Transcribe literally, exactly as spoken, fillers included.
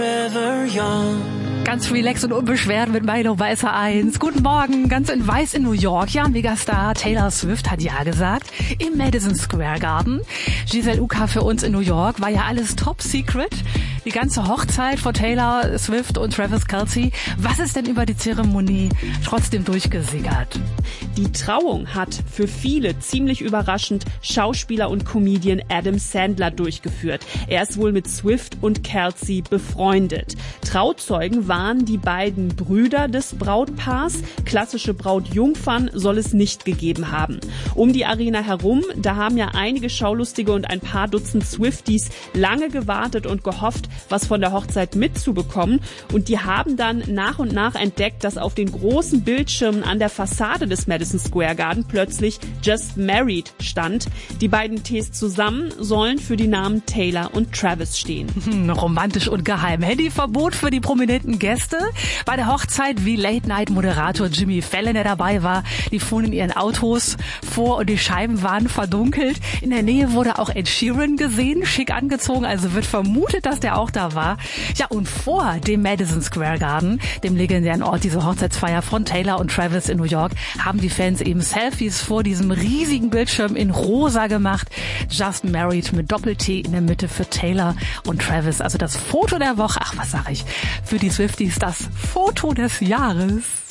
Ganz relaxed und unbeschwert mit Milo Weißer eins. Guten Morgen, ganz in Weiß in New York. Ja, Megastar Taylor Swift hat ja gesagt im Madison Square Garden. Giselle Uka für uns in New York war ja alles top secret. Die ganze Hochzeit von Taylor Swift und Travis Kelce. Was ist denn über die Zeremonie trotzdem durchgesickert? Die Trauung hat für viele ziemlich überraschend Schauspieler und Comedian Adam Sandler durchgeführt. Er ist wohl mit Swift und Kelce befreundet. Trauzeugen waren die beiden Brüder des Brautpaars. Klassische Brautjungfern soll es nicht gegeben haben. Um die Arena herum, da haben ja einige Schaulustige und ein paar Dutzend Swifties lange gewartet und gehofft, was von der Hochzeit mitzubekommen. Und die haben dann nach und nach entdeckt, dass auf den großen Bildschirmen an der Fassade des Madison Square Garden plötzlich Just Married stand. Die beiden Ts zusammen sollen für die Namen Taylor und Travis stehen. Hm, romantisch und geheim. Handyverbot für die prominenten Gäste. Bei der Hochzeit wie Late-Night-Moderator Jimmy Fallon, der dabei war. Die fuhren in ihren Autos vor und die Scheiben waren verdunkelt. In der Nähe wurde auch Ed Sheeran gesehen, schick angezogen, also wird vermutet, dass der auch da war. Ja, und vor dem Madison Square Garden, dem legendären Ort dieser Hochzeitsfeier von Taylor und Travis in New York, haben die Fans eben Selfies vor diesem riesigen Bildschirm in rosa gemacht. Just Married mit Doppel-T in der Mitte für Taylor und Travis. Also das Foto der Woche, ach was sag ich, für die Swifties das Foto des Jahres.